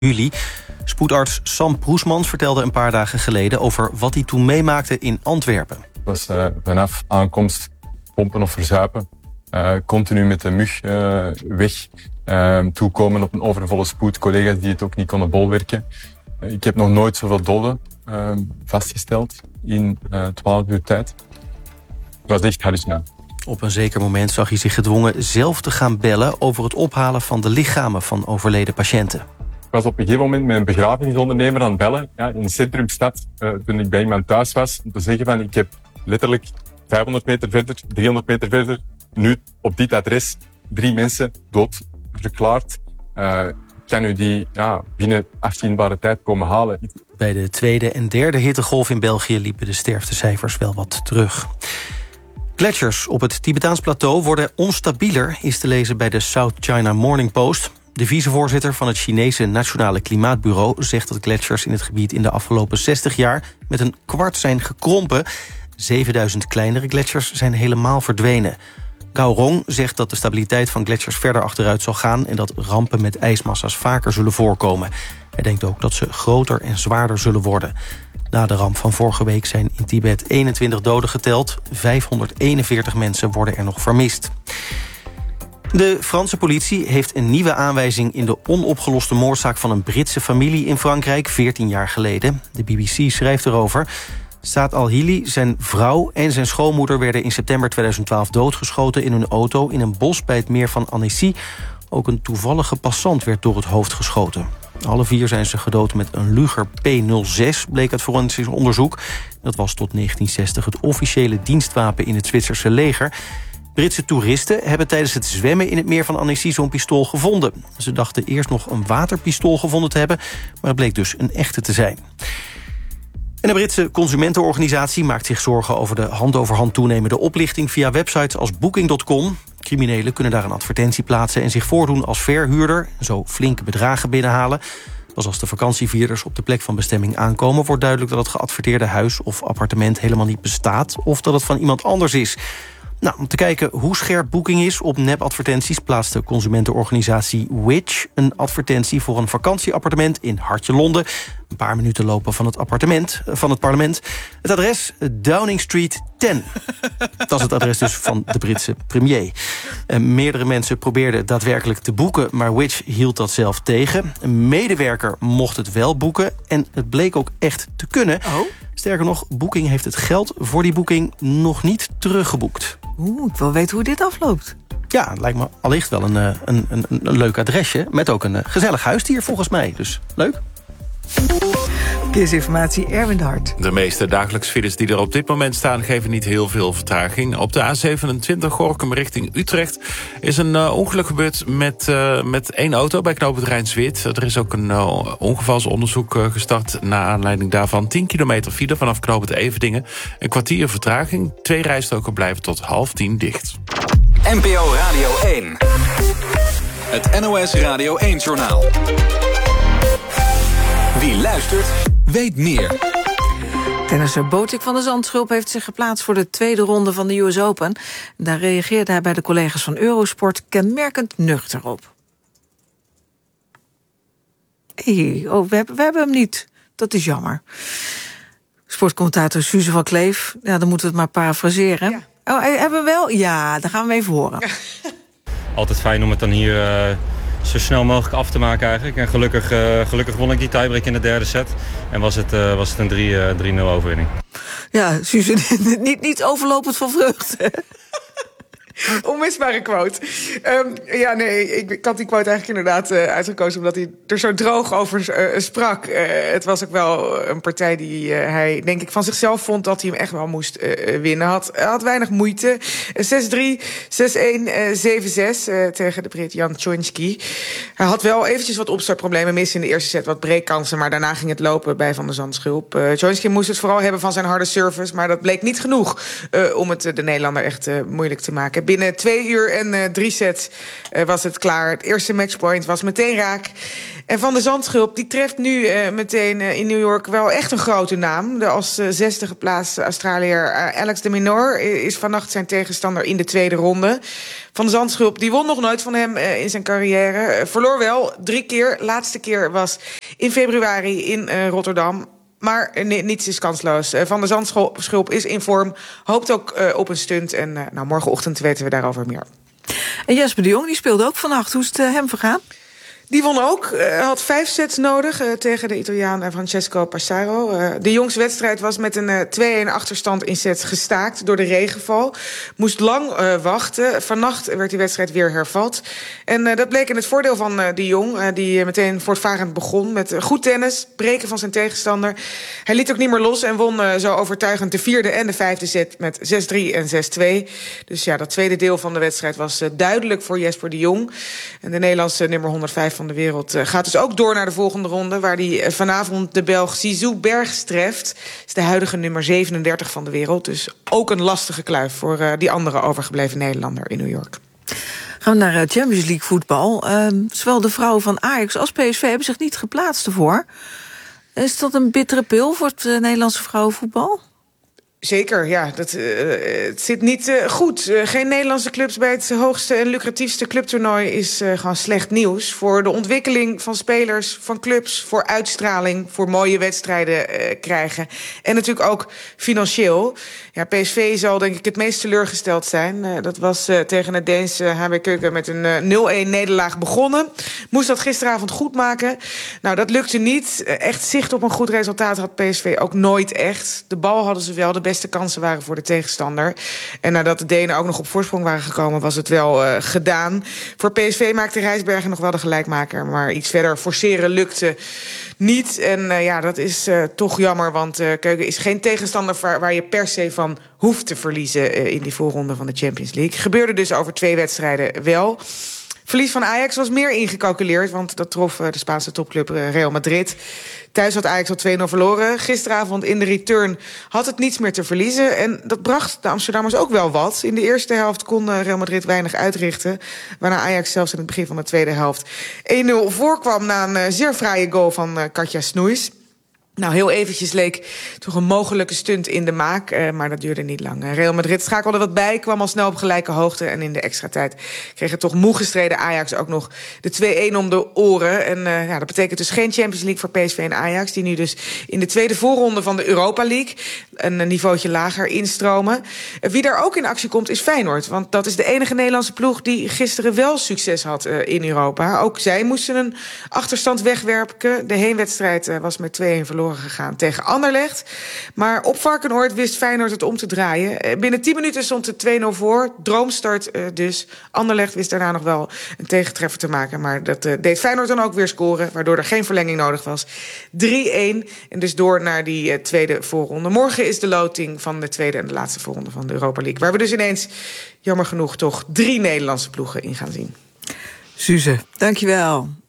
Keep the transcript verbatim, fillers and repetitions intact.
juli. Spoedarts Sam Proesmans vertelde een paar dagen geleden over wat hij toen meemaakte in Antwerpen. Het was uh, vanaf aankomst pompen of verzuipen. Uh, continu met de mug uh, weg. Uh, toekomen op een overvolle spoed. Collega's die het ook niet konden bolwerken. Uh, ik heb nog nooit zoveel doden uh, vastgesteld in uh, twaalf uur tijd. Het was echt hallucinant. Op een zeker moment zag hij zich gedwongen zelf te gaan bellen over het ophalen van de lichamen van overleden patiënten. Ik was op een gegeven moment met een begrafenisondernemer aan het bellen, ja, in de centrumstad, uh, toen ik bij iemand thuis was, om te zeggen van ik heb letterlijk vijfhonderd meter verder, driehonderd meter verder, nu op dit adres drie mensen dood verklaard. Uh, kan u die ja, binnen afzienbare tijd komen halen? Bij de tweede en derde hittegolf in België liepen de sterftecijfers wel wat terug. Gletsjers op het Tibetaans plateau worden onstabieler, is te lezen bij de South China Morning Post. De vicevoorzitter van het Chinese Nationale Klimaatbureau zegt dat gletsjers in het gebied in de afgelopen zestig jaar met een kwart zijn gekrompen. zevenduizend kleinere gletsjers zijn helemaal verdwenen. Gao Rong zegt dat de stabiliteit van gletsjers verder achteruit zal gaan en dat rampen met ijsmassa's vaker zullen voorkomen. Hij denkt ook dat ze groter en zwaarder zullen worden. Na de ramp van vorige week zijn in Tibet eenentwintig doden geteld. vijfhonderdeenenveertig mensen worden er nog vermist. De Franse politie heeft een nieuwe aanwijzing in de onopgeloste moordzaak van een Britse familie in Frankrijk veertien jaar geleden. De B B C schrijft erover. Saad Al-Hili, zijn vrouw en zijn schoonmoeder werden in september tweeduizend twaalf doodgeschoten in hun auto in een bos bij het meer van Annecy. Ook een toevallige passant werd door het hoofd geschoten. Alle vier zijn ze gedood met een Luger P nul zes, bleek uit forensisch onderzoek. Dat was tot negentien zestig het officiële dienstwapen in het Zwitserse leger. Britse toeristen hebben tijdens het zwemmen in het meer van Annecy zo'n pistool gevonden. Ze dachten eerst nog een waterpistool gevonden te hebben, maar het bleek dus een echte te zijn. En de Britse consumentenorganisatie maakt zich zorgen over de hand-over-hand toenemende oplichting via websites als booking punt com. Criminelen kunnen daar een advertentie plaatsen en zich voordoen als verhuurder, zo flinke bedragen binnenhalen. Pas als de vakantievierders op de plek van bestemming aankomen, wordt duidelijk dat het geadverteerde huis of appartement helemaal niet bestaat of dat het van iemand anders is. Nou, om te kijken hoe scherp Booking is op nepadvertenties plaatst de consumentenorganisatie Which een advertentie voor een vakantieappartement in Hartje Londen. Een paar minuten lopen van het appartement van het parlement. Het adres Downing Street tien. Dat is het adres dus van de Britse premier. En meerdere mensen probeerden daadwerkelijk te boeken, maar Which hield dat zelf tegen. Een medewerker mocht het wel boeken en het bleek ook echt te kunnen. Oh? Sterker nog, Booking heeft het geld voor die boeking nog niet teruggeboekt. Oeh, ik wil weten hoe dit afloopt. Ja, het lijkt me allicht wel een, een, een, een, een leuk adresje. Met ook een gezellig huisdier volgens mij. Dus leuk. Verkeersinformatie, Erwin de Hart. De meeste dagelijkse files die er op dit moment staan geven niet heel veel vertraging. Op de A zevenentwintig Gorinchem richting Utrecht is een uh, ongeluk gebeurd met, uh, met één auto bij knooppunt Rijnsweerd. Er is ook een uh, ongevalsonderzoek uh, gestart na aanleiding daarvan. tien kilometer file vanaf knooppunt Everdingen. Een kwartier vertraging. Twee rijstroken blijven tot half tien dicht. N P O Radio één. Het N O S Radio één-journaal. Wie luistert, weet meer. Tennisser Botik van der Zandschulp heeft zich geplaatst voor de tweede ronde van de U S Open. Daar reageerde hij bij de collega's van Eurosport kenmerkend nuchter op. Hey, oh, we, hebben, we hebben hem niet. Dat is jammer. Sportcommentator Suze van Kleef, ja, dan moeten we het maar parafraseren. Ja. Oh, hebben we wel? Ja, dan gaan we hem even horen. Altijd fijn om het dan hier uh, zo snel mogelijk af te maken eigenlijk. En gelukkig, uh, gelukkig won ik die tiebreak in de derde set. En was het, uh, was het een drie nul overwinning. Ja, Suze, niet, niet overlopend van vreugde. Onmisbare quote. Um, ja, nee, ik, ik had die quote eigenlijk inderdaad uh, uitgekozen omdat hij er zo droog over uh, sprak. Uh, het was ook wel een partij die uh, hij, denk ik, van zichzelf vond dat hij hem echt wel moest uh, winnen. Had, had weinig moeite. zes drie, zes een, uh, zeven zes uh, tegen de Brit Jan Tjonski. Hij had wel eventjes wat opstartproblemen, mis in de eerste set, wat breekkansen, maar daarna ging het lopen bij Van der Zandschulp. Uh, Tjonski moest het vooral hebben van zijn harde service, maar dat bleek niet genoeg uh, om het uh, de Nederlander echt uh, moeilijk te maken. spreken. Binnen twee uur en uh, drie sets uh, was het klaar. Het eerste matchpoint was meteen raak. En Van der Zandschulp die treft nu uh, meteen uh, in New York wel echt een grote naam. De als uh, zesde geplaatste Australiër uh, Alex de Minaur is vannacht zijn tegenstander in de tweede ronde. Van der Zandschulp die won nog nooit van hem uh, in zijn carrière. Uh, verloor wel drie keer. Laatste keer was in februari in uh, Rotterdam. Maar uh, niets is kansloos. Uh, Van der Zandschulp is in vorm. Hoopt ook uh, op een stunt. En uh, nou, morgenochtend weten we daarover meer. En Jesper de Jong die speelde ook vannacht. Hoe is het uh, hem vergaan? Die won ook. Uh, had vijf sets nodig uh, tegen de Italiaan uh, Francesco Passaro. Uh, de Jongs wedstrijd was met een uh, twee-een achterstand in sets gestaakt door de regenval. Moest lang uh, wachten. Vannacht werd die wedstrijd weer hervat. En uh, dat bleek in het voordeel van uh, de Jong. Uh, die uh, meteen voortvarend begon met uh, goed tennis. Breken van zijn tegenstander. Hij liet ook niet meer los en won uh, zo overtuigend de vierde en de vijfde set met zes drie en zes twee. Dus ja, dat tweede deel van de wedstrijd was uh, duidelijk voor Jesper de Jong. En de Nederlandse nummer honderdvijf van de wereld uh, gaat dus ook door naar de volgende ronde, waar hij uh, vanavond de Belg Zizou Bergs treft. Is de huidige nummer zevenendertig van de wereld. Dus ook een lastige kluif voor uh, die andere overgebleven Nederlander in New York. Gaan we naar uh, Champions League voetbal. Uh, zowel de vrouwen van Ajax als P S V hebben zich niet geplaatst ervoor. Is dat een bittere pil voor het uh, Nederlandse vrouwenvoetbal? Zeker, ja. Dat, uh, het zit niet uh, goed. Uh, geen Nederlandse clubs bij het hoogste en lucratiefste clubtoernooi is uh, gewoon slecht nieuws. Voor de ontwikkeling van spelers, van clubs, voor uitstraling, voor mooie wedstrijden uh, krijgen. En natuurlijk ook financieel. Ja, P S V zal denk ik het meest teleurgesteld zijn. Uh, dat was uh, tegen het Deense H B Keuken met een uh, nul-een nederlaag begonnen. Moest dat gisteravond goed maken. Nou, dat lukte niet. Uh, echt zicht op een goed resultaat had P S V ook nooit echt. De bal hadden ze wel, de beste kansen waren voor de tegenstander. En nadat de Denen ook nog op voorsprong waren gekomen, was het wel uh, gedaan. Voor P S V maakte Rijsbergen nog wel de gelijkmaker, maar iets verder forceren lukte niet. En uh, ja, dat is uh, toch jammer, want uh, Keuken is geen tegenstander waar, waar je per se van hoeft te verliezen uh, in die voorronde van de Champions League. Gebeurde dus over twee wedstrijden wel. Verlies van Ajax was meer ingecalculeerd, want dat trof uh, de Spaanse topclub uh, Real Madrid. Thuis had Ajax al twee nul verloren. Gisteravond in de return had het niets meer te verliezen. En dat bracht de Amsterdammers ook wel wat. In de eerste helft kon uh, Real Madrid weinig uitrichten, waarna Ajax zelfs in het begin van de tweede helft één nul voorkwam na een uh, zeer fraaie goal van uh, Katja Snoeis. Nou, heel eventjes leek toch een mogelijke stunt in de maak, uh, maar dat duurde niet lang. Uh, Real Madrid schakelde wat bij, kwam al snel op gelijke hoogte, en in de extra tijd kreeg het toch moe gestreden Ajax ook nog de twee-een om de oren. En uh, ja, dat betekent dus geen Champions League voor P S V en Ajax, die nu dus in de tweede voorronde van de Europa League een, een niveautje lager instromen. Uh, wie daar ook in actie komt is Feyenoord, want dat is de enige Nederlandse ploeg die gisteren wel succes had uh, in Europa. Ook zij moesten een achterstand wegwerken. De heenwedstrijd uh, was met twee-een verloren gegaan tegen Anderlecht. Maar op Varkenoord wist Feyenoord het om te draaien. Binnen tien minuten stond het twee nul voor. Droomstart uh, dus. Anderlecht wist daarna nog wel een tegentreffer te maken, maar dat uh, deed Feyenoord dan ook weer scoren, waardoor er geen verlenging nodig was. drie-een en dus door naar die uh, tweede voorronde. Morgen is de loting van de tweede en de laatste voorronde van de Europa League, waar we dus ineens, jammer genoeg, toch drie Nederlandse ploegen in gaan zien. Suze, dankjewel.